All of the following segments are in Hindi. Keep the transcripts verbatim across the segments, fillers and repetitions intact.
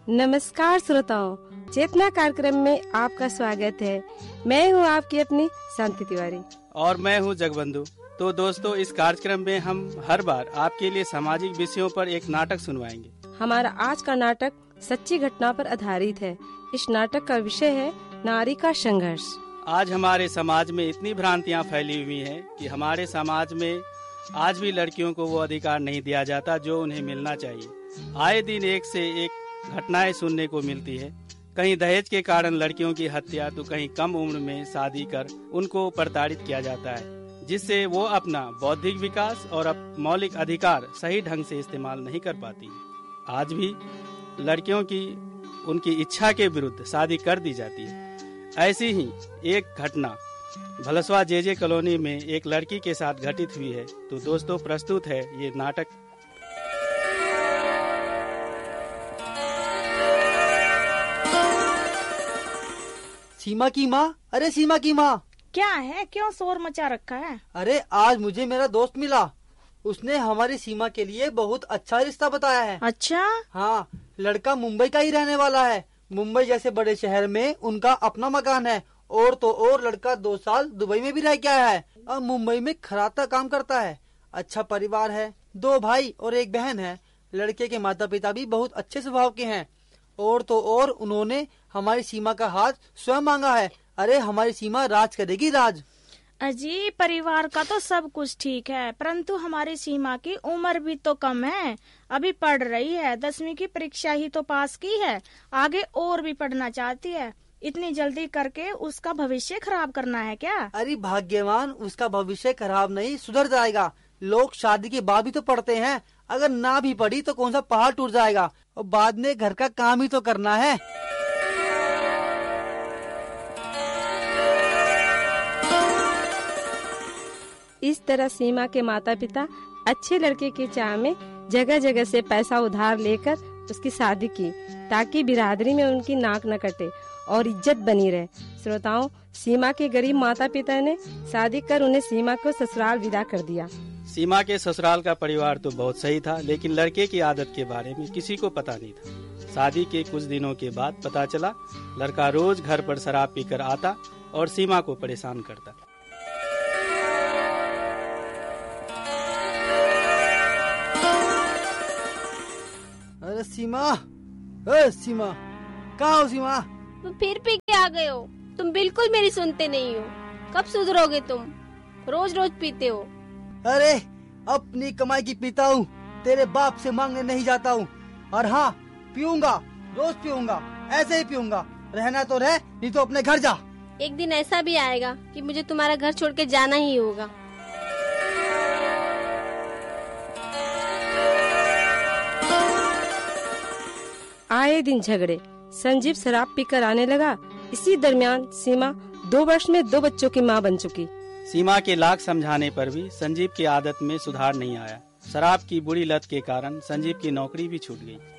नमस्कार श्रोताओं, चेतना कार्यक्रम में आपका स्वागत है। मैं हूं आपकी अपनी शांति तिवारी और मैं हूं जगबंधु। तो दोस्तों, इस कार्यक्रम में हम हर बार आपके लिए सामाजिक विषयों पर एक नाटक सुनवाएंगे। हमारा आज का नाटक सच्ची घटना पर आधारित है। इस नाटक का विषय है नारी का संघर्ष। आज हमारे समाज में इतनी भ्रांतियां फैली हुई हैं कि हमारे समाज में आज भी लड़कियों को वो अधिकार नहीं दिया जाता जो उन्हें मिलना चाहिए। आए दिन एक से एक घटनाएं सुनने को मिलती है। कहीं दहेज के कारण लड़कियों की हत्या, तो कहीं कम उम्र में शादी कर उनको प्रताड़ित किया जाता है, जिससे वो अपना बौद्धिक विकास और मौलिक अधिकार सही ढंग से इस्तेमाल नहीं कर पाती। आज भी लड़कियों की उनकी इच्छा के विरुद्ध शादी कर दी जाती है। ऐसी ही एक घटना भलसवा जेजे कॉलोनी में एक लड़की के साथ घटित हुई है। तो दोस्तों, प्रस्तुत है ये नाटक। सीमा की माँ, अरे सीमा की माँ। क्या है, क्यों शोर मचा रखा है? अरे आज मुझे मेरा दोस्त मिला। उसने हमारी सीमा के लिए बहुत अच्छा रिश्ता बताया है। अच्छा? हाँ, लड़का मुंबई का ही रहने वाला है। मुंबई जैसे बड़े शहर में उनका अपना मकान है। और तो और लड़का दो साल दुबई में भी रह के आया है और मुंबई में खराता काम करता है। अच्छा परिवार है, दो भाई और एक बहन है। लड़के के माता पिता भी बहुत अच्छे स्वभाव के हैं। और तो और उन्होंने हमारी सीमा का हाथ स्वयं मांगा है। अरे हमारी सीमा राज करेगी, राज। अजी, परिवार का तो सब कुछ ठीक है, परंतु हमारी सीमा की उम्र भी तो कम है। अभी पढ़ रही है, दसवीं की परीक्षा ही तो पास की है। आगे और भी पढ़ना चाहती है। इतनी जल्दी करके उसका भविष्य खराब करना है क्या? अरे भाग्यवान, उसका भविष्य खराब नहीं, सुधर जाएगा। लोग शादी के बाद भी तो पढ़ते हैं। अगर ना भी पढ़ी तो कौन सा पहाड़ टूट जाएगा। और बाद में घर का काम ही तो करना है। इस तरह सीमा के माता पिता अच्छे लड़के की चाह में जगह जगह से पैसा उधार लेकर उसकी शादी की, ताकि बिरादरी में उनकी नाक न कटे और इज्जत बनी रहे। श्रोताओं, सीमा के गरीब माता पिता ने शादी कर उन्हें सीमा को ससुराल विदा कर दिया। सीमा के ससुराल का परिवार तो बहुत सही था, लेकिन लड़के की आदत के बारे में किसी को पता नहीं था। शादी के कुछ दिनों के बाद पता चला, लड़का रोज घर पर शराब पीकर आता और सीमा को परेशान करता। अरे सीमा, अरे सीमा, कहाँ हो सीमा? तुम फिर पी के आ गए हो। तुम बिल्कुल मेरी सुनते नहीं हो। कब सुधरोगे तुम? रोज रोज पीते हो। अरे अपनी कमाई की पीता हूँ, तेरे बाप से मांगने नहीं जाता हूँ। और हाँ, पीऊंगा, रोज पीऊंगा, ऐसे ही पीऊंगा। रहना तो रह, नहीं तो अपने घर जा। एक दिन ऐसा भी आएगा कि मुझे तुम्हारा घर छोड़ के जाना ही होगा। आए दिन झगड़े। संजीव शराब पीकर आने लगा। इसी दरमियान सीमा दो वर्ष में दो बच्चों की माँ बन चुकी। सीमा के लाख समझाने पर भी संजीव की आदत में सुधार नहीं आया। शराब की बुरी लत के कारण संजीव की नौकरी भी छूट गई।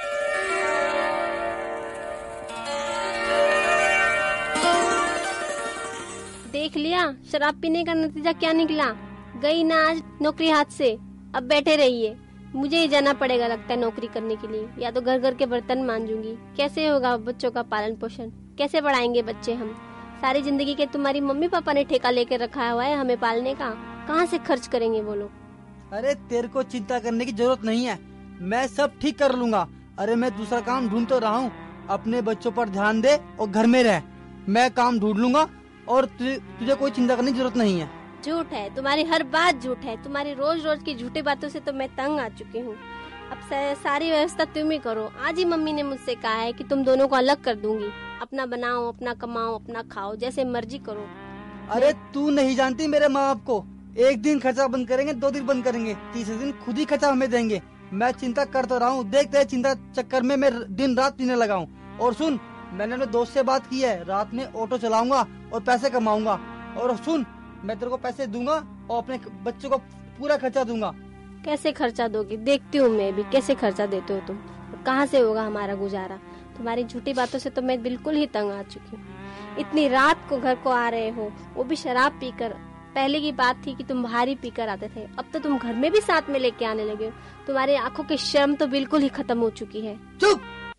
देख लिया शराब पीने का नतीजा क्या निकला। गई ना आज नौकरी हाथ से। अब बैठे रहिए, मुझे ही जाना पड़ेगा लगता है नौकरी करने के लिए। या तो घर घर के बर्तन मांजूंगी। कैसे होगा बच्चों का पालन पोषण? कैसे पढ़ाएंगे बच्चे हम? सारी जिंदगी के तुम्हारी मम्मी पापा ने ठेका लेकर रखा हुआ है हमें पालने का। कहाँ से खर्च करेंगे वो लोग? अरे तेरे को चिंता करने की जरूरत नहीं है, मैं सब ठीक कर लूंगा। अरे मैं दूसरा काम ढूंढ तो रहा हूँ। अपने बच्चों पर ध्यान दे और घर में रह। मैं काम ढूंढ लूंगा और तुझे, तुझे कोई चिंता करने की जरूरत नहीं है। झूठ है, तुम्हारी हर बात झूठ है। तुम्हारी रोज रोज की झूठी बातों से तो मैं तंग आ चुकी हूँ। अब सारी व्यवस्था तुम ही करो। आज ही मम्मी ने मुझसे कहा है कि तुम दोनों को अलग कर दूंगी। अपना बनाओ, अपना कमाओ, अपना खाओ, जैसे मर्जी करो। अरे तू नहीं जानती मेरे माँ बाप को। एक दिन खर्चा बंद करेंगे, दो दिन बंद करेंगे, तीसरे दिन खुद ही खर्चा हमें देंगे। मैं चिंता कर तो रहा हूँ, देखते हैं चिंता चक्कर में मैं दिन रात पीने लगा हूँ। और सुन, मैंने अपने दोस्त से बात की है, रात में ऑटो चलाऊंगा और पैसे कमाऊंगा। और सुन, मैं तेरे को पैसे दूंगा और अपने बच्चों को पूरा खर्चा दूंगा। कैसे खर्चा दोगी? देखती हूँ मैं भी कैसे खर्चा देते हो तुम। कहाँ से होगा हमारा गुजारा? तुम्हारी झूठी बातों से तो मैं बिल्कुल ही तंग आ चुकी हूँ। इतनी रात को घर को आ रहे हो, वो भी शराब पीकर। पहले की बात थी कि तुम बाहर ही पीकर आते थे, अब तो तुम घर में भी साथ में लेके आने लगे हो। तुम्हारी आंखों की शर्म तो बिल्कुल ही खत्म हो चुकी है। चुप!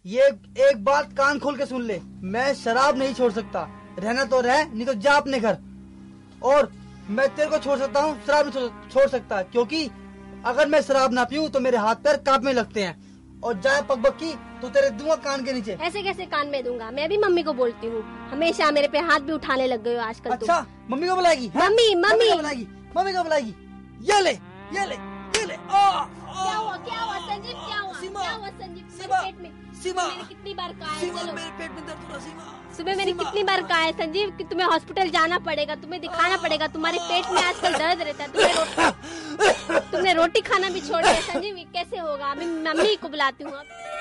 ये एक बात कान खोल के सुन ले, मैं शराब नहीं छोड़ सकता। रहना तो रह, नहीं तो जा अपने घर। और मैं तेरे को छोड़ सकता हूँ, शराब नहीं छोड़ सकता, क्योंकि अगर मैं शराब ना पीऊँ तो मेरे हाथ पैर कांपने लगते हैं। और जाए पगबक्की तो तेरे दूंगा कान के नीचे। ऐसे कैसे कान में दूंगा? मैं भी मम्मी को बोलती हूँ, हमेशा मेरे पे हाथ भी उठाने लग गए हो आजकल। अच्छा तुम। मम्मी को बुलाएगी? मम्मी मम्मी को बुलाएगी, मम्मी को बुलाएगी। ये ले ये ले ये ले। आ, आ, क्या हुआ क्या हुआ संजीव? क्या हुआ क्या हुआ संजीव? मेरे पेट में सीमा, मैंने कितनी बार कहा है, सीमा, चलो। मेरे पेट में दर्द हो रहा। सीमा, सुबह मैंने कितनी बार कहा है संजीव कि तुम्हें हॉस्पिटल जाना पड़ेगा, तुम्हें दिखाना पड़ेगा, तुम्हारे पेट में आजकल दर्द रहता है। तुमने रोटी तुमने रोटी खाना भी छोड़ दिया संजीव, ये कैसे होगा? अभी मम्मी को बुलाती हूँ।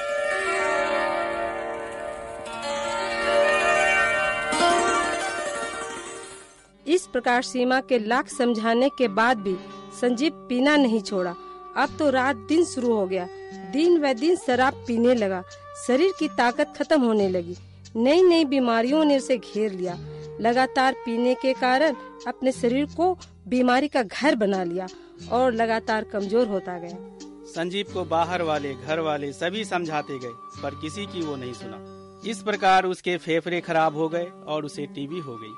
इस प्रकार सीमा के लाख समझाने के बाद भी संजीव पीना नहीं छोड़ा। अब तो रात दिन शुरू हो गया, दिन व दिन शराब पीने लगा। शरीर की ताकत खत्म होने लगी, नई नई बीमारियों ने उसे घेर लिया। लगातार पीने के कारण अपने शरीर को बीमारी का घर बना लिया और लगातार कमजोर होता गया। संजीव को बाहर वाले, घर वाले सभी समझाते गए, पर किसी की वो नहीं सुना। इस प्रकार उसके फेफड़े खराब हो गए और उसे टीबी हो गई।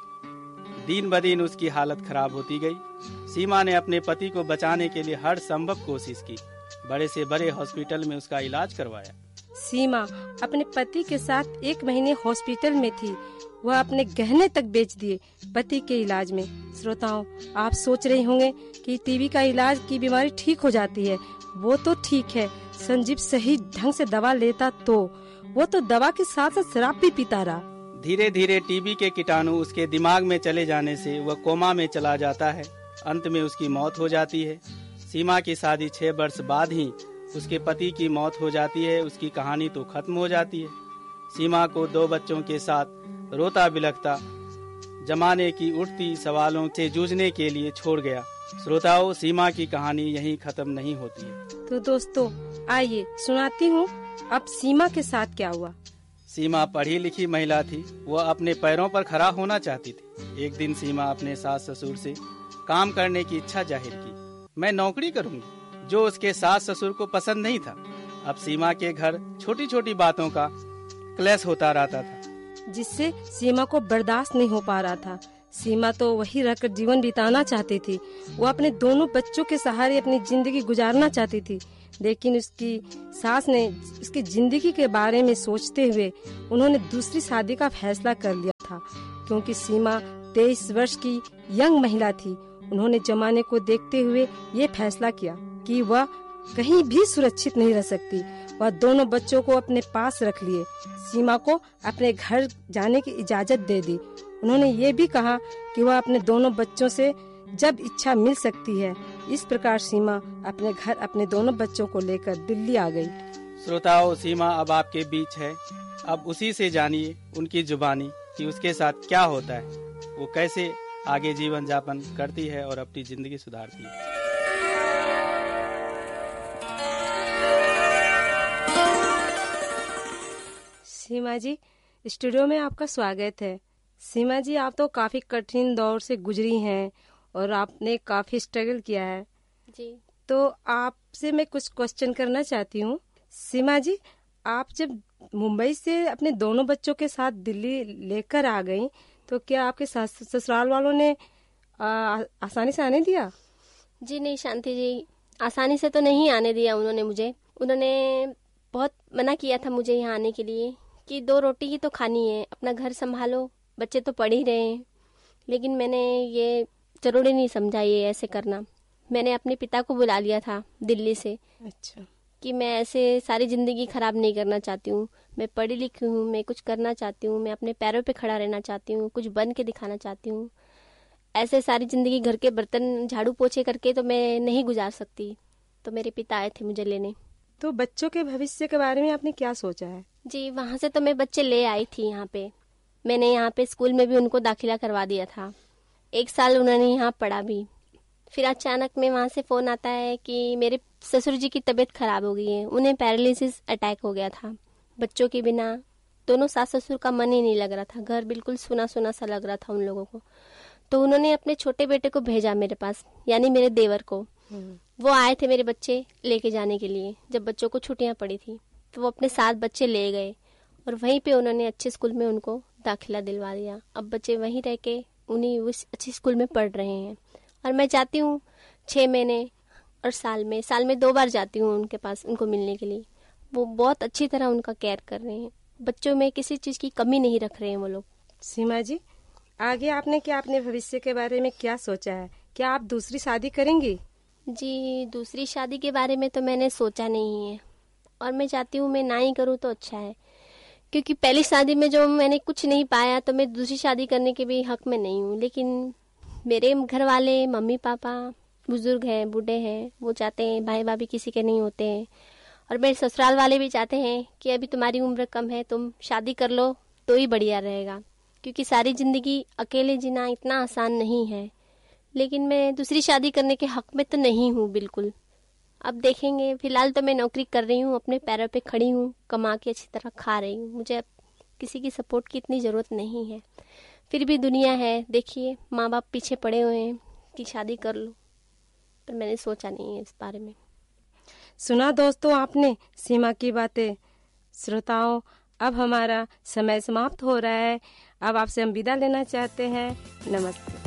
दिन ब दिन उसकी हालत खराब होती गई। सीमा ने अपने पति को बचाने के लिए हर संभव कोशिश की, बड़े से बड़े हॉस्पिटल में उसका इलाज करवाया। सीमा अपने पति के साथ एक महीने हॉस्पिटल में थी। वह अपने गहने तक बेच दिए पति के इलाज में। श्रोताओं, आप सोच रहे होंगे कि टीबी का इलाज की बीमारी ठीक हो जाती है। वो तो ठीक है, संजीव सही ढंग से दवा लेता तो। वो तो दवा के साथ साथ शराब भी पीता रहा। धीरे धीरे टीबी के कीटाणु उसके दिमाग में चले जाने से वह कोमा में चला जाता है। अंत में उसकी मौत हो जाती है। सीमा की शादी छह वर्ष बाद ही उसके पति की मौत हो जाती है। उसकी कहानी तो खत्म हो जाती है। सीमा को दो बच्चों के साथ रोता बिलखता जमाने की उठती सवालों से जूझने के लिए छोड़ गया। श्रोताओं, सीमा की कहानी यहीं खत्म नहीं होती है। तो दोस्तों आइए सुनाती हूँ अब सीमा के साथ क्या हुआ। सीमा पढ़ी लिखी महिला थी। वह अपने पैरों पर खड़ा होना चाहती थी। एक दिन सीमा अपने सास ससुर से काम करने की इच्छा जाहिर की। मैं नौकरी करूंगी, जो उसके सास ससुर को पसंद नहीं था। अब सीमा के घर छोटी छोटी बातों का क्लेश होता रहता था, जिससे सीमा को बर्दाश्त नहीं हो पा रहा था। सीमा तो वही रहकर जीवन बिताना चाहती थी। वो अपने दोनों बच्चों के सहारे अपनी जिंदगी गुजारना चाहती थी, लेकिन उसकी सास ने उसकी जिंदगी के बारे में सोचते हुए उन्होंने दूसरी शादी का फैसला कर लिया था। क्योंकि सीमा तेईस वर्ष की यंग महिला थी, उन्होंने जमाने को देखते हुए ये फैसला किया कि वह कहीं भी सुरक्षित नहीं रह सकती। वह दोनों बच्चों को अपने पास रख लिए। सीमा को अपने घर जाने की इजाजत दे दी। उन्होंने ये भी कहा कि वह अपने दोनों बच्चों से जब इच्छा मिल सकती है। इस प्रकार सीमा अपने घर अपने दोनों बच्चों को लेकर दिल्ली आ गई। श्रोताओं, सीमा अब आपके बीच है। अब उसी से जानिए उनकी जुबानी कि उसके साथ क्या होता है, वो कैसे आगे जीवन यापन करती है और अपनी जिंदगी सुधारती है। सीमा जी, स्टूडियो में आपका स्वागत है। सीमा जी, आप तो काफी कठिन दौर से गुजरी हैं और आपने काफी स्ट्रगल किया है जी। तो आपसे मैं कुछ क्वेश्चन करना चाहती हूँ। सीमा जी, आप जब मुंबई से अपने दोनों बच्चों के साथ दिल्ली लेकर आ गई, तो क्या आपके ससुराल वालों ने आ, आसानी से आने दिया? जी नहीं शांति जी, आसानी से तो नहीं आने दिया उन्होंने मुझे। उन्होंने बहुत मना किया था मुझे यहाँ आने के लिए कि दो रोटी ही तो खानी है, अपना घर संभालो, बच्चे तो पढ़ ही रहे हैं। लेकिन मैंने ये जरूरी नहीं समझा ये ऐसे करना। मैंने अपने पिता को बुला लिया था दिल्ली से। अच्छा। कि मैं ऐसे सारी जिंदगी खराब नहीं करना चाहती हूँ, मैं पढ़ी लिखी हूँ, मैं कुछ करना चाहती हूँ, मैं अपने पैरों पे खड़ा रहना चाहती हूँ, कुछ बन के दिखाना चाहती हूँ। ऐसे सारी जिंदगी घर के बर्तन झाड़ू पोछे करके तो मैं नहीं गुजार सकती। तो मेरे पिता आए थे मुझे लेने। तो बच्चों के भविष्य के बारे में आपने क्या सोचा है? जी, वहाँ से तो मैं बच्चे ले आई थी यहाँ पे। मैंने यहाँ पे स्कूल में भी उनको दाखिला करवा दिया था। एक साल उन्होंने यहाँ पढ़ा भी। फिर अचानक में वहाँ से फोन आता है कि मेरे ससुर जी की तबीयत खराब हो गई है, उन्हें पैरालिसिस अटैक हो गया था। बच्चों के बिना दोनों सास ससुर का मन ही नहीं लग रहा था, घर बिल्कुल सुना सुना सा लग रहा था उन लोगों को। तो उन्होंने अपने छोटे बेटे को भेजा मेरे पास, यानी मेरे देवर को। वो आए थे मेरे बच्चे लेके जाने के लिए जब बच्चों को छुट्टियां पड़ी थी। तो वो अपने सात बच्चे ले गए और वहीं पे उन्होंने अच्छे स्कूल में उनको दाखिला दिलवा दिया। अब बच्चे वहीं रह के उन्हीं उस अच्छे स्कूल में पढ़ रहे हैं। और मैं जाती हूँ छः महीने और साल में साल में दो बार जाती हूँ उनके पास उनको मिलने के लिए। वो बहुत अच्छी तरह उनका केयर कर रहे हैं, बच्चों में किसी चीज़ की कमी नहीं रख रहे हैं वो लोग। सीमा जी, आगे आपने क्या अपने भविष्य के बारे में क्या सोचा है? क्या आप दूसरी शादी करेंगी? जी, दूसरी शादी के बारे में तो मैंने सोचा नहीं है और मैं चाहती हूँ मैं ना ही करूँ तो अच्छा है, क्योंकि पहली शादी में जो मैंने कुछ नहीं पाया तो मैं दूसरी शादी करने के भी हक में नहीं हूँ। लेकिन मेरे घर वाले, मम्मी पापा बुजुर्ग हैं, बूढ़े हैं, वो चाहते हैं, भाई भाभी किसी के नहीं होते हैं, और मेरे ससुराल वाले भी चाहते हैं कि अभी तुम्हारी उम्र कम है, तुम शादी कर लो तो ही बढ़िया रहेगा, क्योंकि सारी ज़िंदगी अकेले जीना इतना आसान नहीं है। लेकिन मैं दूसरी शादी करने के हक में तो नहीं हूँ बिल्कुल। अब देखेंगे, फिलहाल तो मैं नौकरी कर रही हूँ, अपने पैरों पे खड़ी हूँ, कमा के अच्छी तरह खा रही हूँ, मुझे अब किसी की सपोर्ट की इतनी ज़रूरत नहीं है। फिर भी दुनिया है, देखिए माँ बाप पीछे पड़े हुए हैं कि शादी कर लो, पर मैंने सोचा नहीं है इस बारे में। सुना दोस्तों आपने सीमा की बातें। श्रोताओं, अब हमारा समय समाप्त हो रहा है। अब आपसे हम विदा लेना चाहते हैं। नमस्ते।